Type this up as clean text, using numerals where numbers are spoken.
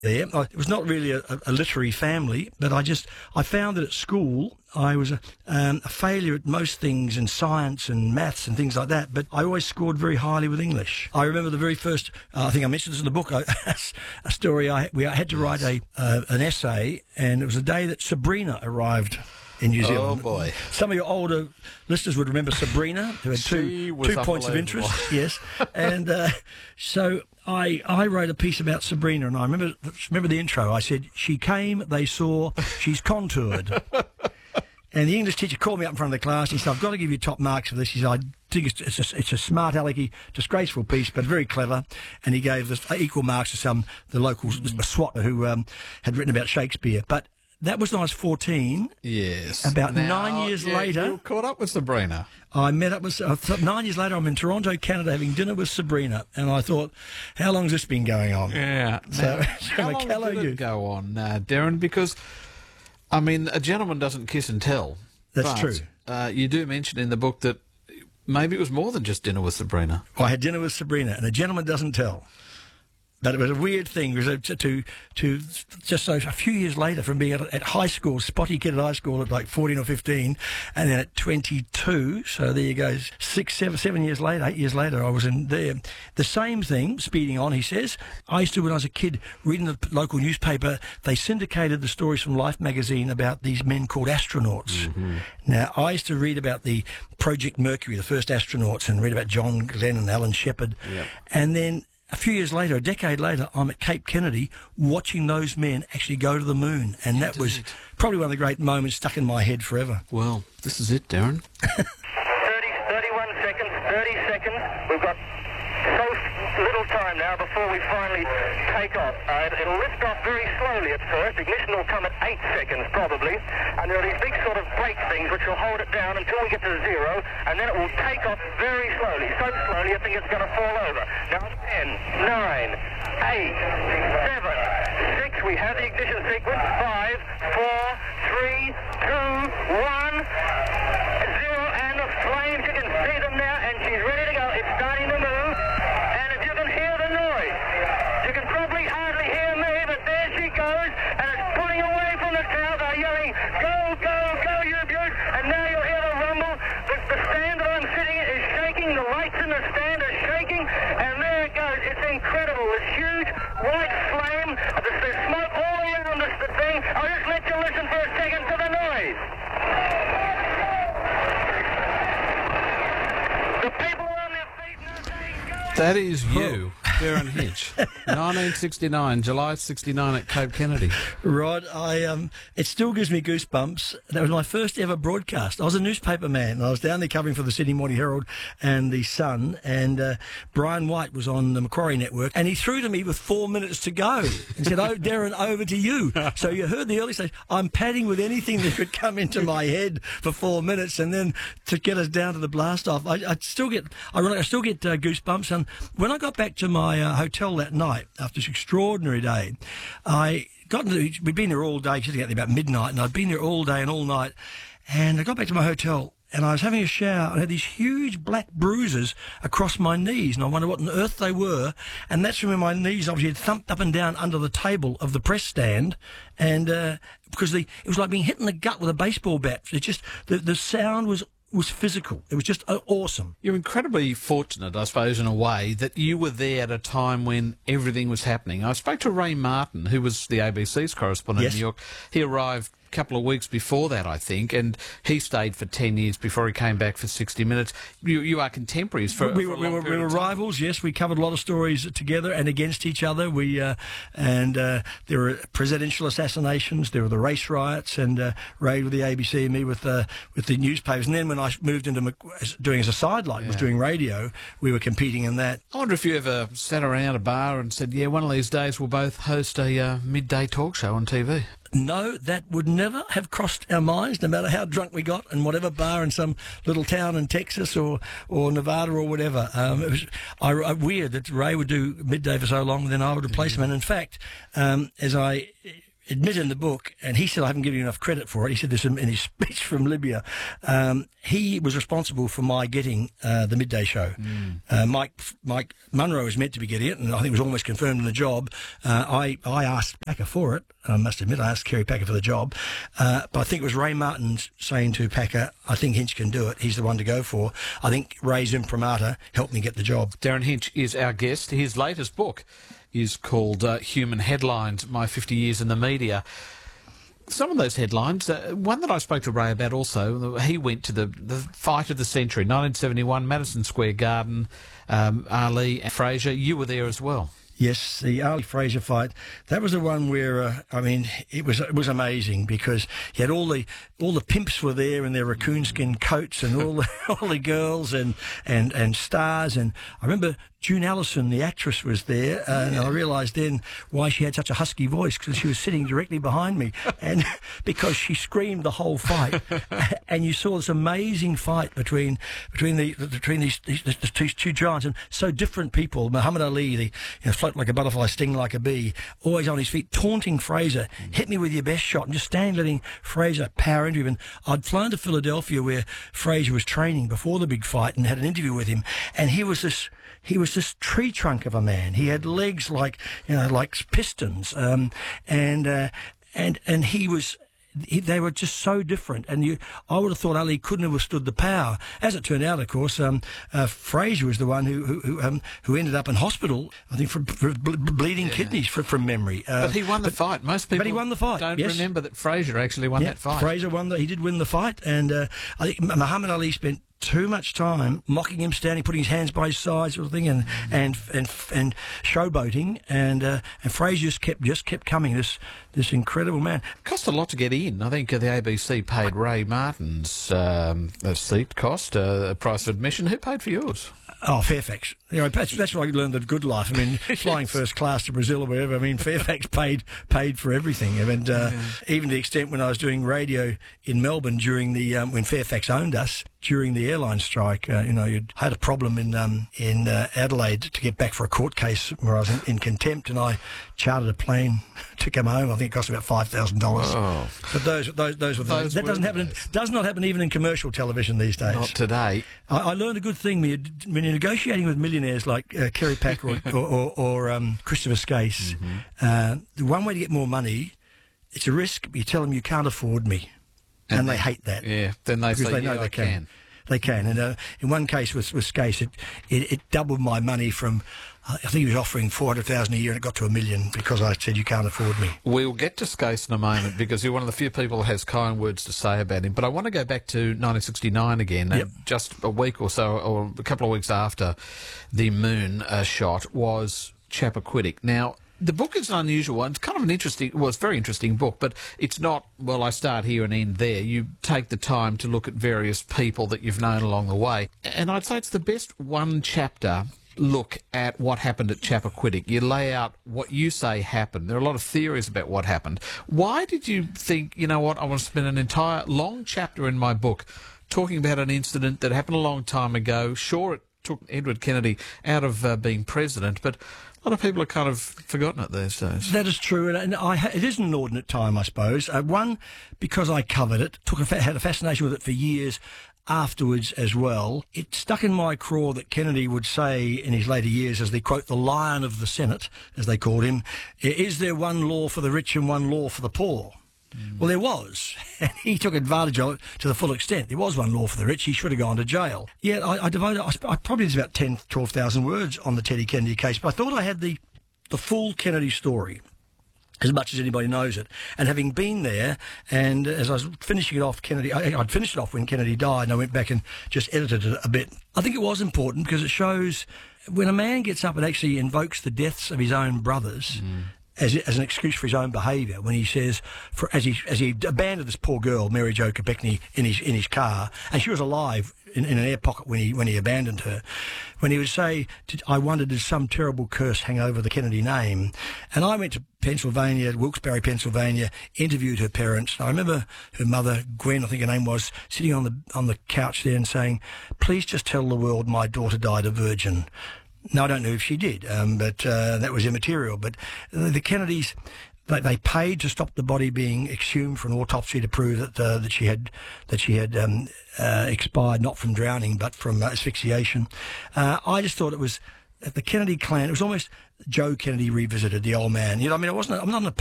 there. It was not really a literary family, but I found that at school I was a failure at most things in science and maths and things like that, but I always scored very highly with English. I remember the very first, I think I mentioned this in the book, a story. We had to write an essay, and it was the day that Sabrina arrived in New Zealand. Oh, boy. Some of your older listeners would remember Sabrina, who had two points of interest. Yes. And so I wrote a piece about Sabrina, and I remember the intro. I said, she came, they saw, she's contoured. And the English teacher called me up in front of the class, and he said, I've got to give you top marks for this. He said, I think it's a smart alecky, disgraceful piece, but very clever. And he gave equal marks to the local SWAT who had written about Shakespeare. But that was when I was 14. Yes. About 9 years later, you caught up with Sabrina. I met up with 9 years later. I'm in Toronto, Canada, having dinner with Sabrina, and I thought, how long has this been going on? Yeah. So, how long did it go on, Darren? Because, I mean, a gentleman doesn't kiss and tell. That's true. You do mention in the book that maybe it was more than just dinner with Sabrina. Well, I had dinner with Sabrina, and a gentleman doesn't tell. But it was a weird thing, because to just so a few years later, from being at high school, spotty kid at high school at like 14 or 15, and then at 22, so there you go, 7 years later, 8 years later, I was in there. The same thing, speeding on, he says. I used to, when I was a kid, reading the local newspaper, they syndicated the stories from Life magazine about these men called astronauts. Mm-hmm. Now, I used to read about the Project Mercury, the first astronauts, and read about John Glenn and Alan Shepard. Yep. And then a few years later, a decade later, I'm at Cape Kennedy watching those men actually go to the moon. And that was probably one of the great moments stuck in my head forever. Well, this is it, Darren. 31 seconds, 30 seconds. We've got so little time now before we finally take off. It'll lift off very slowly at first. Ignition will come at 8 seconds probably. And there are these big sort of brake things which will hold it down until we get to 0. And then it will take off very slowly. So slowly I think it's going to fall over. Now 10, 9, 8, 7, 6. We have the ignition sequence. 5, 4, 3, 2, 1, 0. And the flames, you can see them now. And she's ready to go. It's starting to move. And if you can hear the noise, you can probably hardly hear me, but there she goes. And it's pulling away from the crowd. They're yelling, go, go, go, you beaut. And now you'll hear the rumble. The stand that I'm sitting in is shaking. The lights in the stand are shaking. And there it goes. It's incredible. This huge white flame. There's smoke all around this thing. I'll just let you listen for a second to the noise. The people are on their feet now saying, go. That is you, Darren Hinch. 1969, July 69 at Cape Kennedy. Rod, it still gives me goosebumps. That was my first ever broadcast. I was a newspaper man, and I was down there covering for the Sydney Morning Herald and the Sun, and Brian White was on the Macquarie Network, and he threw to me with 4 minutes to go and said, oh, Darren, over to you. So you heard the early stage. I'm padding with anything that could come into my head for 4 minutes, and then to get us down to the blast off, I still get goosebumps. And when I got back to my hotel that night after this extraordinary day, we'd been there all day, just getting about midnight, and I'd been there all day and all night, and I got back to my hotel, and I was having a shower, and I had these huge black bruises across my knees, and I wondered what on earth they were, and that's when my knees obviously had thumped up and down under the table of the press stand, and because it was like being hit in the gut with a baseball bat. It just, the sound was physical. It was just awesome. You're incredibly fortunate, I suppose, in a way, that you were there at a time when everything was happening. I spoke to Ray Martin, who was the ABC's correspondent in New York. He arrived a couple of weeks before that, I think, and he stayed for 10 years before he came back for 60 Minutes. You are contemporaries for we were rivals, yes. We covered a lot of stories together and against each other. There were presidential assassinations, there were the race riots, and Ray with the ABC and me with the newspapers. And then when I moved into doing as a sideline, was doing radio, we were competing in that. I wonder if you ever sat around a bar and said, yeah, one of these days we'll both host a midday talk show on TV. No, that would never have crossed our minds, no matter how drunk we got in whatever bar in some little town in Texas or Nevada or whatever. It was weird that Ray would do midday for so long, then I would replace him. And in fact, as I admitted in the book, and he said I haven't given you enough credit for it. He said this in his speech from Libya. He was responsible for my getting the midday show. Mike Munro was meant to be getting it, and I think it was almost confirmed in the job. I asked Packer for it. I must admit, I asked Kerry Packer for the job. But I think it was Ray Martin saying to Packer, I think Hinch can do it. He's the one to go for. I think Ray's imprimatur helped me get the job. Darren Hinch is our guest. His latest book is called Human Headlines, My 50 Years in the Media. Some of those headlines, one that I spoke to Ray about also, he went to the fight of the century, 1971, Madison Square Garden, Ali and Fraser. You were there as well. Yes, the Ali Fraser fight. That was the one where it was amazing because you had all the pimps were there in their raccoon skin coats and all the girls and stars, and I remember June Allison, the actress, was there, and I realised then why she had such a husky voice, because she was sitting directly behind me, and because she screamed the whole fight, and you saw this amazing fight between these two giants, and so different people. Muhammad Ali, float like a butterfly, sting like a bee, always on his feet, taunting Fraser, hit me with your best shot, and just standing letting Fraser power into him. And I'd flown to Philadelphia where Fraser was training before the big fight and had an interview with him, and he was this tree trunk of a man. He had legs like pistons, and he was. They were just so different, and I would have thought Ali couldn't have withstood the power. As it turned out, of course, Fraser was the one who ended up in hospital, I think, for bleeding kidneys from memory. But he won the fight. Most people he won the fight. Don't remember that Fraser actually won that fight. Fraser won. He did win the fight, and I think Muhammad Ali spent too much time mocking him, standing, putting his hands by his side, sort of thing, and showboating, and Fraser just kept coming. This incredible man. It cost a lot to get in. I think the ABC paid Ray Martin's seat cost, price of admission. Who paid for yours? Oh, Fairfax. That's where I learned the good life. I mean, flying first class to Brazil or wherever. I mean, Fairfax paid for everything. And even to the extent when I was doing radio in Melbourne during the when Fairfax owned us during the airline strike, you had a problem in Adelaide to get back for a court case where I was in contempt, and I chartered a plane to come home. I think it cost about $5,000. Oh. But those were those. That doesn't happen. Does not happen even in commercial television these days. Not today. I learned a good thing when you're negotiating with millionaires like Kerry Packer or Christopher Skase. The one way to get more money, it's a risk. You tell them you can't afford me, and they hate that. Yeah, then they say, know they can. They can. And in one case with Skase, it doubled my money from, I think he was offering $400,000 a year, and it got to $1 million because I said you can't afford me. We'll get to Skase in a moment because you're one of the few people who has kind words to say about him. But I want to go back to 1969 again. Yep. Just a week or so, or a couple of weeks after the moon shot, was Chappaquiddick. Now, the book is an unusual one. It's kind of it's a very interesting book, but it's not, well, I start here and end there. You take the time to look at various people that you've known along the way. And I'd say it's the best one-chapter look at what happened at Chappaquiddick. You lay out what you say happened. There are a lot of theories about what happened. Why did you think, you know what, I want to spend an entire long chapter in my book talking about an incident that happened a long time ago? Sure, it took Edward Kennedy out of being president, but a lot of people have kind of forgotten it these days. That is true, and it is an inordinate time, I suppose. One, because I covered it, had a fascination with it for years afterwards as well. It stuck in my craw that Kennedy would say in his later years, as they quote, the Lion of the Senate, as they called him, is there one law for the rich and one law for the poor? Well, there was, and he took advantage of it to the full extent. There was one law for the rich. He should have gone to jail. Yeah, I probably did about 10,000, 12,000 words on the Teddy Kennedy case, but I thought I had the full Kennedy story, as much as anybody knows it. And having been there, and as I was finishing it off, I'd finished it off when Kennedy died, and I went back and just edited it a bit. I think it was important because it shows when a man gets up and actually invokes the deaths of his own brothers, as an excuse for his own behaviour, when he says, as he abandoned this poor girl, Mary Jo Kopechne, in his car, and she was alive in an air pocket when he abandoned her, when he would say, I wondered, did some terrible curse hang over the Kennedy name? And I went to Pennsylvania, Wilkes-Barre, Pennsylvania, interviewed her parents. I remember her mother, Gwen, I think her name was, sitting on the couch there and saying, please just tell the world my daughter died a virgin. No, I don't know if she did, but that was immaterial. But the Kennedys, they paid to stop the body being exhumed for an autopsy to prove that she had expired not from drowning but from asphyxiation. I just thought it was the Kennedy clan. It was almost Joe Kennedy revisited, the old man. You know, I mean, I'm not an